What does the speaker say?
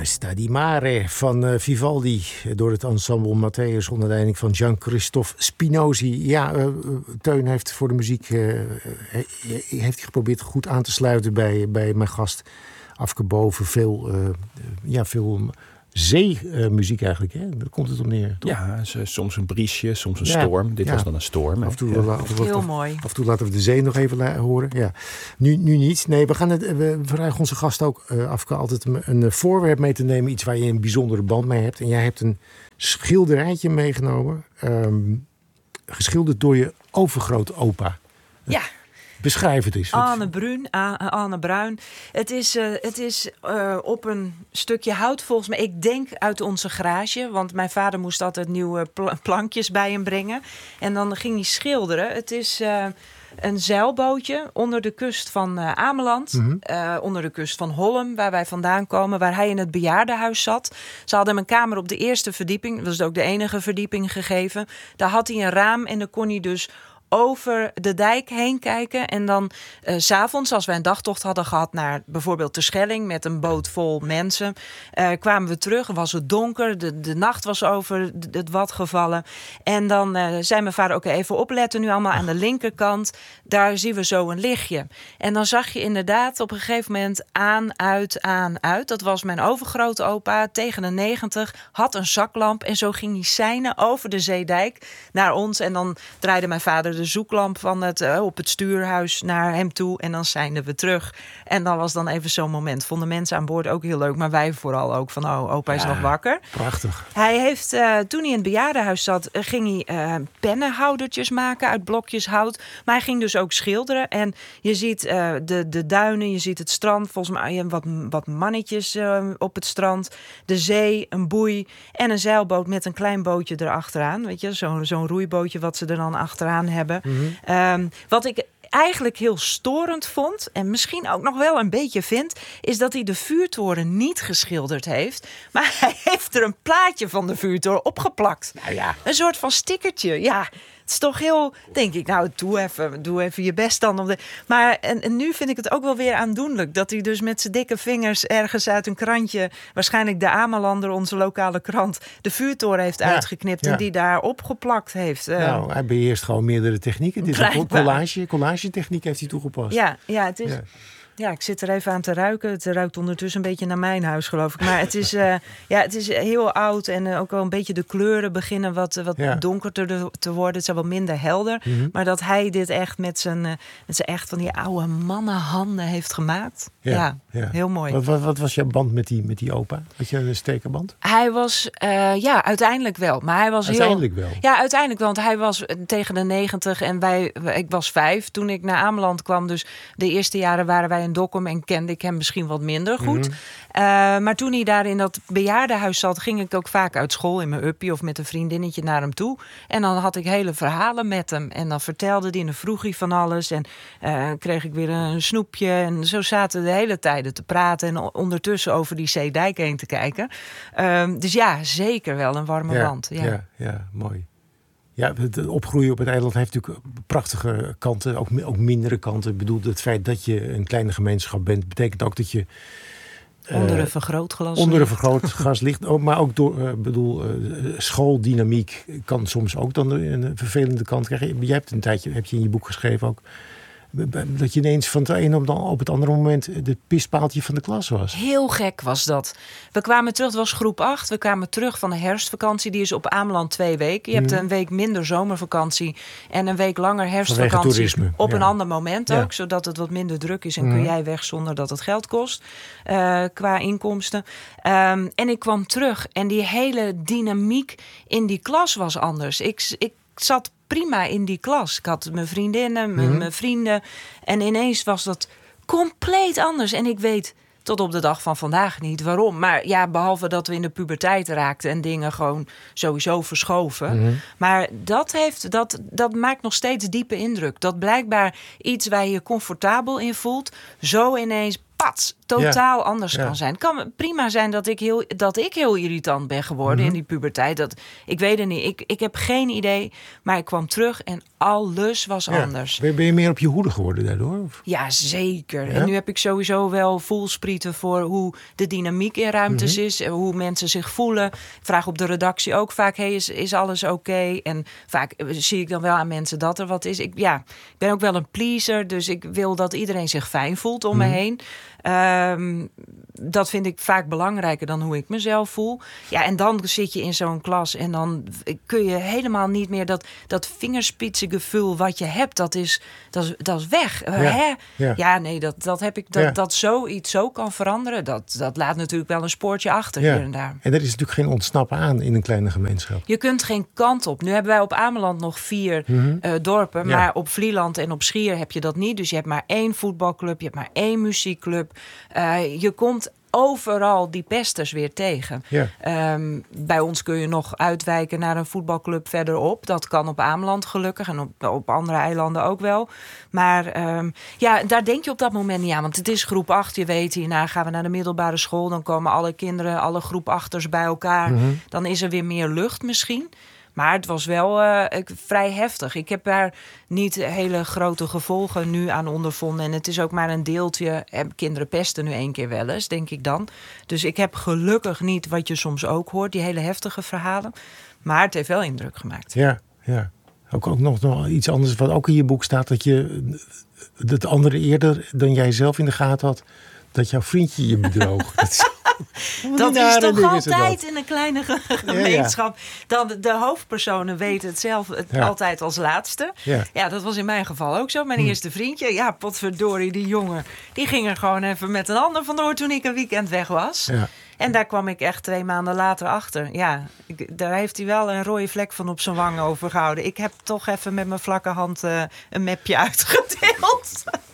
Tempesta di Mare van Vivaldi door het ensemble Matthäus onder leiding van Gian-Christophe Spinosi. Ja, Teun heeft voor de muziek heeft hij geprobeerd goed aan te sluiten bij mijn gast Afke Boven. Veel zeemuziek eigenlijk, hè? Daar komt het op neer, toch? Ja, soms een briesje, soms een storm. Dit was dan een storm. Af en toe, heel mooi. Af en toe laten we de zee nog even horen. Ja. Nu niet. Nee, we vragen onze gast ook, Afke, altijd een voorwerp mee te nemen. Iets waar je een bijzondere band mee hebt. En jij hebt een schilderijtje meegenomen. Geschilderd door je overgrootopa. Ja. Beschrijf het eens. Anne Bruin. Het is op een stukje hout volgens mij. Ik denk uit onze garage. Want mijn vader moest altijd nieuwe plankjes bij hem brengen. En dan ging hij schilderen. Het is een zeilbootje onder de kust van Ameland. Mm-hmm. Onder de kust van Holm, waar wij vandaan komen. Waar hij in het bejaardenhuis zat. Ze hadden hem een kamer op de eerste verdieping. Dat was ook de enige verdieping gegeven. Daar had hij een raam en dan kon hij dus over de dijk heen kijken. En dan 's avonds, als wij een dagtocht hadden gehad naar bijvoorbeeld Terschelling met een boot vol mensen, kwamen we terug. Was het donker, de nacht was over het wat gevallen. En dan zei mijn vader ook even opletten, nu allemaal aan de linkerkant. Daar zien we zo een lichtje. En dan zag je inderdaad op een gegeven moment aan, uit. Dat was mijn overgrootopa, tegen de 90, had een zaklamp. En zo ging hij seinen over de zeedijk naar ons. En dan draaide mijn vader de zoeklamp van op het stuurhuis naar hem toe. En dan seinden we terug. En dan was dan even zo'n moment. Vonden mensen aan boord ook heel leuk. Maar wij vooral ook van, opa is nog wakker. Prachtig. Hij heeft, toen hij in het bejaardenhuis zat, ging hij pennenhoudertjes maken uit blokjes hout. Maar hij ging dus ook schilderen. En je ziet de duinen, je ziet het strand. Volgens mij wat mannetjes op het strand. De zee, een boei en een zeilboot met een klein bootje erachteraan. Weet je, zo'n roeibootje wat ze er dan achteraan hebben. Mm-hmm. Wat ik eigenlijk heel storend vond, en misschien ook nog wel een beetje vind, is dat hij de vuurtoren niet geschilderd heeft. Maar hij heeft er een plaatje van de vuurtoren opgeplakt. Nou ja. Een soort van stickertje. Ja, het is toch heel, denk ik, doe even je best dan. Maar en nu vind ik het ook wel weer aandoenlijk dat hij dus met zijn dikke vingers ergens uit een krantje, waarschijnlijk de Amelander, onze lokale krant, de vuurtoren heeft uitgeknipt en die daar opgeplakt heeft. Nou, hij beheerst gewoon meerdere technieken. Dit is een collage-techniek heeft hij toegepast. Ja, het is. Ja, ik zit er even aan te ruiken. Het ruikt ondertussen een beetje naar mijn huis, geloof ik. Maar het is heel oud en ook wel een beetje de kleuren beginnen wat donkerder te worden. Het is wel minder helder. Mm-hmm. Maar dat hij dit echt met zijn echt van die oude mannenhanden heeft gemaakt. Ja, heel mooi. Wat was jouw band met die opa? Had je een sterke band? Hij was, uiteindelijk wel. Maar hij was uiteindelijk wel? Ja, uiteindelijk wel. Want hij was tegen de 90 en ik was 5 toen ik naar Ameland kwam. Dus de eerste jaren waren wij in Dokkum en kende ik hem misschien wat minder goed. Mm-hmm. Maar toen hij daar in dat bejaardenhuis zat, ging ik ook vaak uit school in mijn uppie of met een vriendinnetje naar hem toe. En dan had ik hele verhalen met hem. En dan vertelde hij en dan vroeg hij van alles. En kreeg ik weer een snoepje. En zo zaten we de hele tijd te praten en ondertussen over die zeedijk heen te kijken. Dus ja, zeker wel een warme band. Ja, mooi. Ja, het opgroeien op het eiland heeft natuurlijk prachtige kanten, ook mindere kanten. Ik bedoel, het feit dat je een kleine gemeenschap bent, betekent ook dat je onder een vergrootglas ligt. Maar ook door, schooldynamiek kan soms ook dan een vervelende kant krijgen. Jij hebt een tijdje, heb je in je boek geschreven ook, dat je ineens van het ene op het andere moment het pispaaltje van de klas was. Heel gek was dat. We kwamen terug, het was groep 8. We kwamen terug van de herfstvakantie. Die is op Ameland 2 weken. Je hebt een week minder zomervakantie en een week langer herfstvakantie. Op een ander moment ook, zodat het wat minder druk is. En kun jij weg zonder dat het geld kost qua inkomsten. En ik kwam terug en die hele dynamiek in die klas was anders. Ik zat prima in die klas. Ik had mijn vriendinnen, mijn vrienden. En ineens was dat compleet anders. En ik weet tot op de dag van vandaag niet waarom. Maar ja, behalve dat we in de puberteit raakten en dingen gewoon sowieso verschoven. Mm-hmm. Maar dat maakt nog steeds diepe indruk. Dat blijkbaar iets waar je je comfortabel in voelt, zo ineens pats, totaal anders kan zijn. Het kan prima zijn dat ik heel irritant ben geworden in die puberteit. Ik weet het niet. Ik heb geen idee. Maar ik kwam terug en alles was anders. Ben je meer op je hoede geworden daardoor? Of? Ja, zeker. Ja? En nu heb ik sowieso wel voelsprieten voor hoe de dynamiek in ruimtes is. Hoe mensen zich voelen. Ik vraag op de redactie ook vaak, is alles oké? En vaak zie ik dan wel aan mensen dat er wat is. Ik ben ook wel een pleaser. Dus ik wil dat iedereen zich fijn voelt om me heen. Dat vind ik vaak belangrijker dan hoe ik mezelf voel. Ja, en dan zit je in zo'n klas en dan kun je helemaal niet meer dat vingerspitsengevoel wat je hebt, dat is weg. Dat heb ik dat zoiets zo kan veranderen. Dat laat natuurlijk wel een spoortje achter hier en daar. En er is natuurlijk geen ontsnappen aan in een kleine gemeenschap. Je kunt geen kant op. Nu hebben wij op Ameland nog 4 dorpen, maar op Vlieland en op Schier heb je dat niet. Dus je hebt maar 1 voetbalclub, je hebt maar 1 muziekclub. Je komt overal die pesters weer tegen. Ja. Bij ons kun je nog uitwijken naar een voetbalclub verderop. Dat kan op Ameland gelukkig en op andere eilanden ook wel. Maar daar denk je op dat moment niet aan. Want het is groep 8, je weet, hierna gaan we naar de middelbare school. Dan komen alle kinderen, alle groep 8'ers bij elkaar. Dan is er weer meer lucht misschien. Maar het was wel vrij heftig. Ik heb daar niet hele grote gevolgen nu aan ondervonden. En het is ook maar een deeltje. Kinderen pesten nu 1 keer wel eens, denk ik dan. Dus ik heb gelukkig niet wat je soms ook hoort, die hele heftige verhalen. Maar het heeft wel indruk gemaakt. Ja. Ook nog iets anders wat ook in je boek staat. Dat je het andere eerder dan jij zelf in de gaten had. Dat jouw vriendje je bedroog. Dat is toch altijd in een kleine gemeenschap. Dan de hoofdpersonen weten het zelf altijd als laatste. Ja, dat was in mijn geval ook zo. Mijn eerste vriendje, potverdorie, die jongen. Die ging er gewoon even met een ander vandoor toen ik een weekend weg was. Ja. En daar kwam ik echt 2 maanden later achter. Ja, daar heeft hij wel een rode vlek van op zijn wang overgehouden. Ik heb toch even met mijn vlakke hand een mapje uitgedeeld.